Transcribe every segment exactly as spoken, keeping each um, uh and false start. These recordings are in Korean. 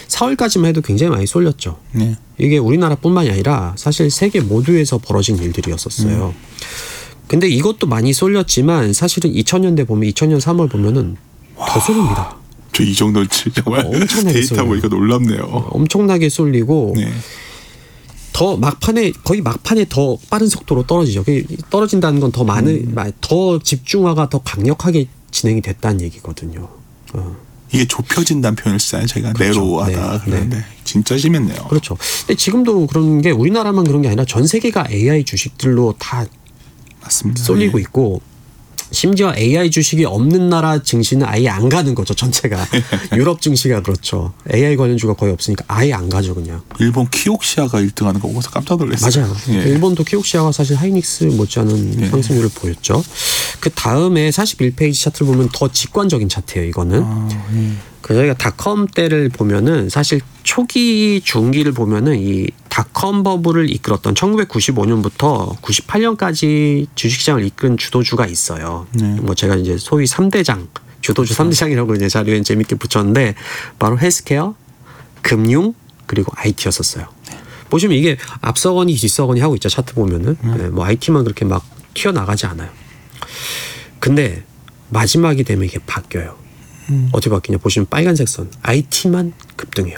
사월까지만 해도 굉장히 많이 쏠렸죠. 네. 이게 우리나라뿐만이 아니라 사실 세계 모두에서 벌어진 일들이었었어요. 음. 근데 이것도 많이 쏠렸지만 사실은 이천 년대 보면 이천 년 삼월 보면은 와, 더 쏠립니다. 저 이 정도 정말 엄청나게 데이터 쏠려요. 보니까 놀랍네요. 엄청나게 쏠리고 네. 더 막판에 거의 막판에 더 빠른 속도로 떨어지죠. 떨어진다는 건 더 많은 음. 더 집중화가 더 강력하게 진행이 됐다는 얘기거든요. 어. 이게 좁혀진다는 표현을 쓰잖아요. 제가 그렇죠. 내로하다 네. 그런데 네. 진짜 심했네요. 그렇죠. 근데 지금도 그런 게 우리나라만 그런 게 아니라 전 세계가 에이아이 주식들로 다 맞습니다. 쏠리고 예. 있고 심지어 에이아이 주식이 없는 나라 증시는 아예 안 가는 거죠. 전체가. 유럽 증시가 그렇죠. 에이아이 관련주가 거의 없으니까 아예 안 가죠 그냥. 일본 키옥시아가 일 등하는 거 보고서 깜짝 놀랐어요. 맞아요. 예. 일본도 키옥시아가 사실 하이닉스 못지않은 예. 상승률을 보였죠. 그 다음에 사십일 페이지 차트를 보면 더 직관적인 차트예요. 이거는. 아, 예. 그 저희가 닷컴 때를 보면은 사실 초기 중기를 보면은 이 닷컴 버블을 이끌었던 천구백구십오 년부터 구십팔 년까지 주식시장을 이끈 주도주가 있어요. 네. 뭐 제가 이제 소위 삼 대장 주도주 삼 대장이라고 이제 자료에 재밌게 붙였는데 바로 헬스케어, 금융 그리고 아이티였었어요. 네. 보시면 이게 앞서거니 뒤서거니 하고 있죠. 차트 보면은 네. 네, 뭐 아이티만 그렇게 막 튀어나가지 않아요. 근데 마지막이 되면 이게 바뀌어요. 음. 어떻게 바뀌냐 보시면 빨간색 선 아이티만 급등해요.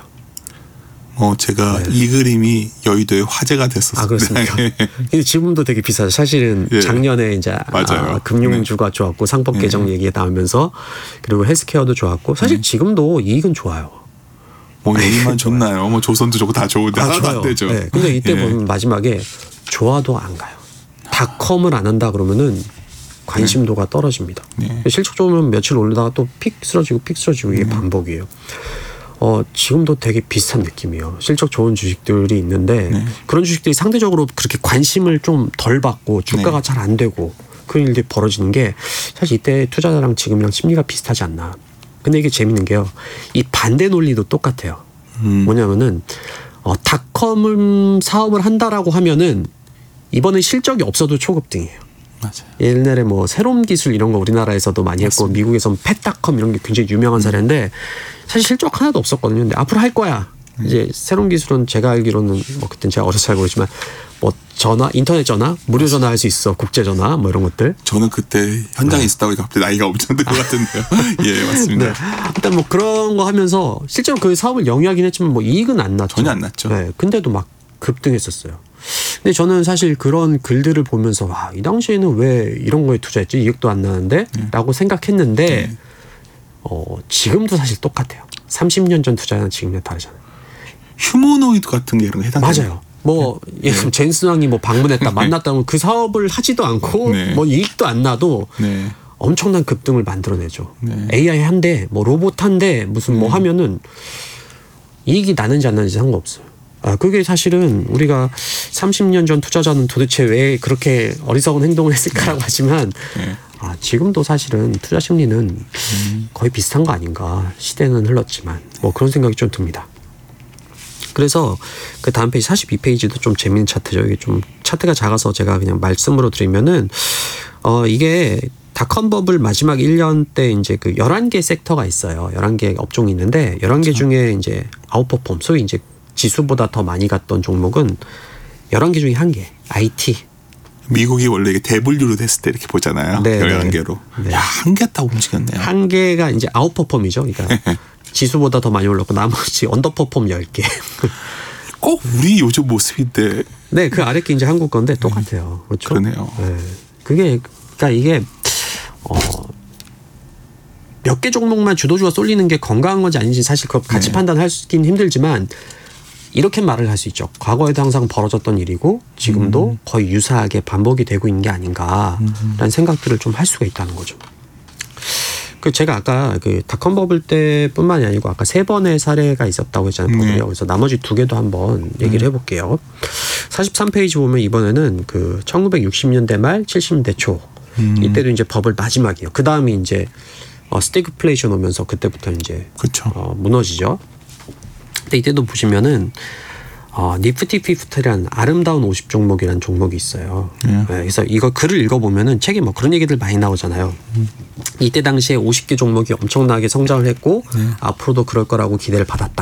어 제가 네. 이 그림이 여의도에 화제가 됐었어요. 아 그렇습니까? 근데 지금도 되게 비싸죠. 사실은 예. 작년에 이제 아, 금융주가 네. 좋았고 상법 개정 예. 얘기가 나오면서 그리고 헬스케어도 좋았고 사실 네. 지금도 이익은 좋아요. 뭐 이익만 좋나요? 뭐 조선도 좋고 다 좋은데 아, 하나도 안 되죠. 네. 근데 이때 예. 보면 마지막에 좋아도 안 가요. 닷컴을 안 한다 그러면은 관심도가 네. 떨어집니다. 네. 실적적으로 며칠 올리다가 또 픽 쓰러지고 픽 쓰러지고 이게 네. 반복이에요. 어, 지금도 되게 비슷한 느낌이에요. 실적 좋은 주식들이 있는데 네. 그런 주식들이 상대적으로 그렇게 관심을 좀 덜 받고 주가가 네. 잘 안 되고 그런 일들이 벌어지는 게 사실 이때 투자자랑 지금이랑 심리가 비슷하지 않나. 근데 이게 재밌는 게요. 이 반대 논리도 똑같아요. 음. 뭐냐면은 어, 닷컴 사업을 한다라고 하면은 이번에 실적이 없어도 초급등이에요. 맞아요. 옛날에 뭐 새로운 기술 이런 거 우리나라에서도 많이 했고 맞습니다. 미국에서는 펫닷컴 이런 게 굉장히 유명한 사례인데 사실 실적 하나도 없었거든요. 근데 앞으로 할 거야. 음. 이제 새로운 기술은 제가 알기로는 뭐 그때는 제가 어려서 잘 모르지만 뭐 전화, 인터넷 전화, 무료 전화 할 수 있어, 국제 전화 뭐 이런 것들. 저는 그때 현장에 네. 있었다고 갑자기 나이가 엄청 든 것 같은데요. 예, 맞습니다. 네. 일단 뭐 그런 거 하면서 실제로 그 사업을 영위하긴 했지만 뭐 이익은 안 났죠. 전혀 안 났죠. 네, 근데도 막 급등했었어요. 근데 저는 사실 그런 글들을 보면서 와, 이 당시에는 왜 이런 거에 투자했지? 이익도 안 나는데? 네. 라고 생각했는데 네. 어, 지금도 사실 똑같아요. 삼십 년 전 투자는 지금이랑 다르잖아요. 휴머노이드 같은 게 이런 거 해당돼요? 맞아요. 뭐 네. 예, 젠슨왕이 뭐 방문했다 만났다면 그 사업을 하지도 않고 네. 뭐 이익도 안 나도 네. 엄청난 급등을 만들어내죠. 네. 에이아이 한대 뭐 로봇 한대 무슨 뭐 네. 하면은 이익이 나는지 안 나는지 상관없어요. 아, 그게 사실은 우리가 삼십 년 전 투자자는 도대체 왜 그렇게 어리석은 행동을 했을까라고 네. 하지만 네. 아, 지금도 사실은 투자 심리는 음. 거의 비슷한 거 아닌가. 시대는 흘렀지만 뭐 그런 생각이 좀 듭니다. 그래서 그 다음 페이지 사십이 페이지도 좀 재밌는 차트죠. 이게 좀 차트가 작아서 제가 그냥 말씀으로 드리면은 어, 이게 닷컴 버블 마지막 일 년 때 이제 그 열한 개 섹터가 있어요. 열한 개 업종이 있는데 열한 개 그렇죠. 중에 이제 아웃퍼폼 소위 이제 지수보다 더 많이 갔던 종목은 열한 개 중에 한 개, 아이티. 미국이 원래 이게 대분류로 됐을 때 이렇게 보잖아요. 네, 열한 개로. 네. 야, 한 개 딱 움직였네요. 한 개가 이제 아웃퍼폼이죠. 그러니까 지수보다 더 많이 올랐고 나머지 언더퍼폼 열 개. 꼭 우리 요즘 모습인데. 네, 그 아래 게 이제 한국 건데 똑같아요. 그렇죠? 그러네요. 네. 그게 그러니까 이게 어, 몇 개 종목만 주도주가 쏠리는 게 건강한 건지 아닌지 사실 그거 같이 네. 판단하기는 힘들지만 이렇게 말을 할 수 있죠. 과거에도 항상 벌어졌던 일이고 지금도 음. 거의 유사하게 반복이 되고 있는 게 아닌가라는 음. 생각들을 좀 할 수가 있다는 거죠. 그 제가 아까 그 닷컴 버블 때뿐만이 아니고 아까 세 번의 사례가 있었다고 했잖아요. 네. 그래서 나머지 두 개도 한번 얘기를 해볼게요. 사십삼 페이지 보면 이번에는 그 천구백육십 년대 말 칠십 년대 초 음. 이때도 이제 버블 마지막이에요. 그 다음이 이제 어, 스태그플레이션 오면서 그때부터 이제 어, 무너지죠. 근데 이때도 보시면은 어, 니프티 피프티라는 아름다운 오십 종목이라는 종목이 있어요. 예. 네, 그래서 이거 글을 읽어보면은 책에 뭐 그런 얘기들 많이 나오잖아요. 음. 이때 당시에 오십 개 종목이 엄청나게 성장을 했고 네. 앞으로도 그럴 거라고 기대를 받았다.